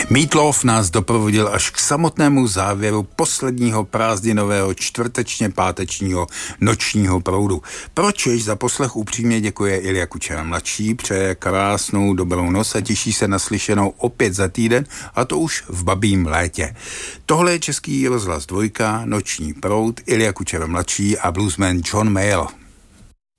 Meat Loaf nás doprovodil až k samotnému závěru posledního prázdninového čtvrtečně pátečního nočního proudu. Pročež za poslech upřímně děkuje Ilja Kučera mladší, přeje krásnou dobrou noc a těší se na slyšenou opět za týden, a to už v babím létě. Tohle je Český rozhlas 2, noční proud, Ilja Kučera mladší a bluesman John Mayall.